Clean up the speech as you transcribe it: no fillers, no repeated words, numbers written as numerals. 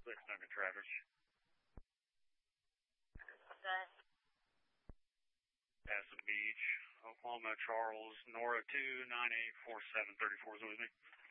600 Traverse. Good. Bassett Beach, Oklahoma, Charles, Nora 2984734 is with me.